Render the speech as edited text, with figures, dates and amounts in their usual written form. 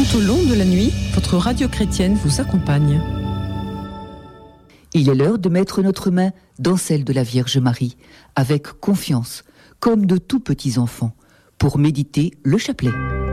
Tout au long de la nuit, votre radio chrétienne vous accompagne. Il est l'heure de mettre notre main dans celle de la Vierge Marie, avec confiance, comme de tout petits enfants, pour méditer le chapelet.